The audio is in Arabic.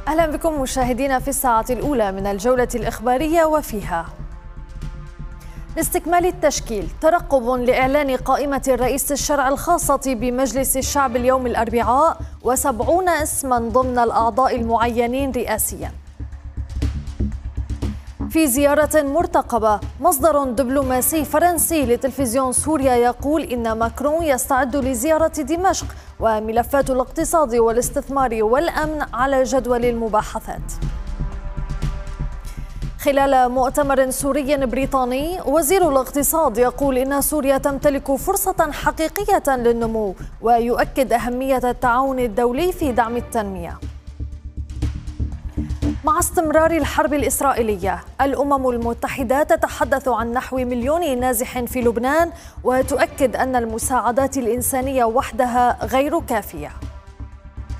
أهلا بكم مشاهدينا في الساعة الأولى من الجولة الإخبارية، وفيها: لاستكمال التشكيل، ترقب لإعلان قائمة الرئيس الشرع الخاصة بمجلس الشعب اليوم الأربعاء، و70 اسما ضمن الأعضاء المعينين رئاسيا. في زيارة مرتقبة، مصدر دبلوماسي فرنسي لتلفزيون سوريا يقول إن ماكرون يستعد لزيارة دمشق، وملفات الاقتصاد والاستثمار والأمن على جدول المباحثات. خلال مؤتمر سوري بريطاني، وزير الاقتصاد يقول إن سوريا تمتلك فرصة حقيقية للنمو، ويؤكد أهمية التعاون الدولي في دعم التنمية. مع استمرار الحرب الإسرائيلية، الأمم المتحدة تتحدث عن نحو 1,000,000 نازح في لبنان، وتؤكد أن المساعدات الإنسانية وحدها غير كافية.